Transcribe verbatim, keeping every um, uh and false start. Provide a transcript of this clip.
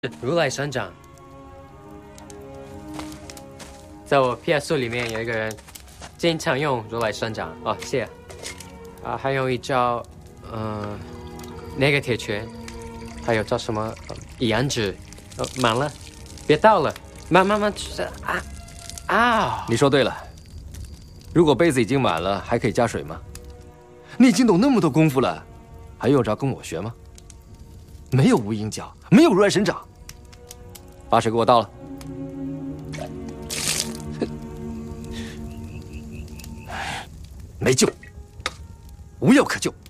如来神掌，在我 P S 里面有一个人经常用如来神掌哦，谢谢。啊，还有一招，嗯、呃，那个铁拳，还有叫什么延指，哦，满了，别倒了，慢慢慢吃啊啊！ 你说对了，如果杯子已经满了，还可以加水吗？你已经懂那么多功夫了，还用着跟我学吗？没有无影脚，没有如来神掌。把水给我倒了。没救，无药可救。